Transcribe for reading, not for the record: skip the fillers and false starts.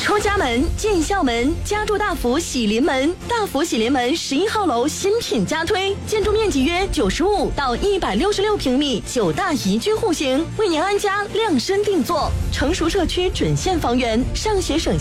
出家门、进校门，家住大福喜临门。大福喜临门11号楼新品加推，建筑面积约95到166平米，9大宜居户型，为您安家量身定做，成熟社区准现房源，上学省